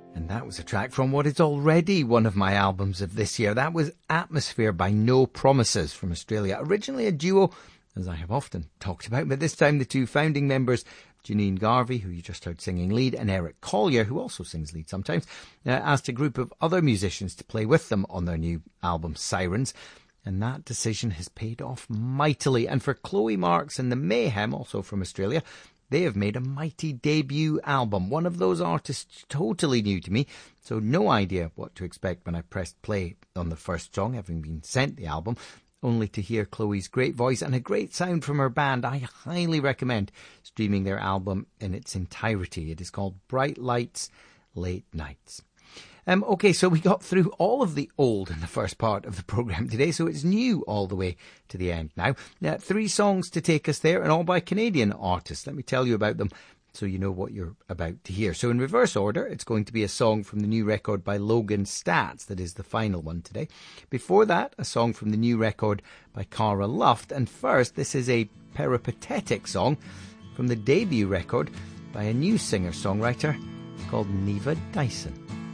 And that was a track from what is already one of my albums of this year. That was Atmosphere by No Promises from Australia. Originally a duo, as I have often talked about, but this time the two founding members, Janine Garvey, who you just heard singing lead, and Eric Collier, who also sings lead sometimes, asked a group of other musicians to play with them on their new album Sirens. And that decision has paid off mightily. And for Chloe Marks and the Mayhem, also from Australia, they have made a mighty debut album. One of those artists totally new to me, so no idea what to expect when I pressed play on the first song, having been sent the album, only to hear Chloe's great voice and a great sound from her band. I highly recommend streaming their album in its entirety. It is called Bright Lights, Late Nights. Okay, so we got through all of the old in the first part of the programme today, so it's new all the way to the end now. 3 songs to take us there, and all by Canadian artists. Let me tell you about them so you know what you're about to hear. So in reverse order, it's going to be a song from the new record by Logan Stats, that is the final one today. Before that, a song from the new record by Cara Luft. And first, this is a peripatetic song from the debut record by a new singer-songwriter called Neva Dyson.